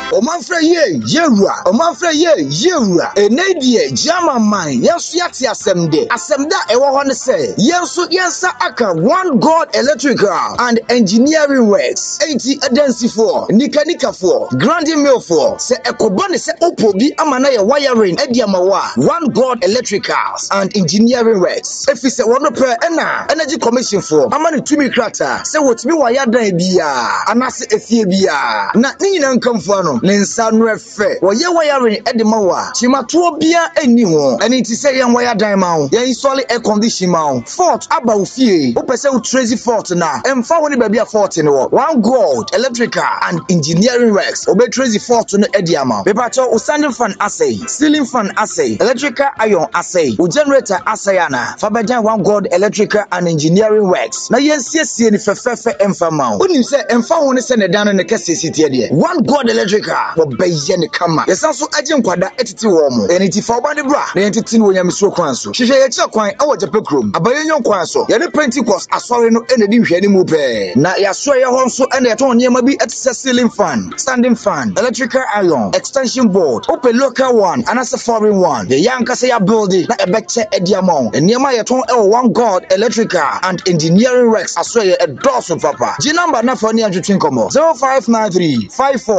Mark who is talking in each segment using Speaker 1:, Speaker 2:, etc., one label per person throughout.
Speaker 1: Omanfre ye yewura. Omanfre ye yewura. Enedie jama man. Yensu yati asemde. Asemda ewo ho ne se. Yensu yensa aka One God Electrical and Engineering Works. 80 adensi for. Nika for. Grandi mill for. Se ekobane se opobi amana ye wiring ediamawa. One God Electricals and Engineering Works. Efi se wono pe ena Energy Commission for. Amani tumi krata. Se wotimi waya dan bia. Anase efie bia. Na nyina nkamfo ano. Ne nsa no efe. Wo ye wiring edimawa. Chimatuo bia eni ho. Eni ti se yen waya dan ma ho. Yen install air condition ma ho. Fault aba ofie. Wo pese wo trace fault na. Emfa woni ba bia fault ni wo. One God Electrical and Engineering Works. Obe trace fault no ediama. Be pacho o standing fan assay, ceiling fan assay, electrical iron assay, o generator assay ana. Fabejan One God Electrical and Engineering Works. Na yen siesie ni fefefe emfa ma wo. Onim se emfa woni se ne dan ne kese sitie de. One God Electrical wo beye ne kama. Yesanso agye nkwada etiti wo mo. Eni ti fa obade bra. Na entiti no nyamso kwan so. Hwehwe ye kire kwan e wo jepe krom. Abaye nyon kwan so. Ye ne Pentecost asori no enedi hwani mu pe. Na yaso ye ho nso ene yeton niam bi etise ceiling fan, standing fan, electrical iron, extension board, open local one, and as a foreign one. The young Kasaya building na ebeche ediamon. And niama yeton One God Electrical and Engineering Works aswe a dorsum papa. G number na for ni antwetwen komo. 0593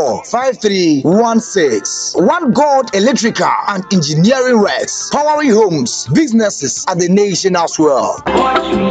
Speaker 1: 545316. One God Electrical and Engineering Works. Powering homes, businesses at the nation as well.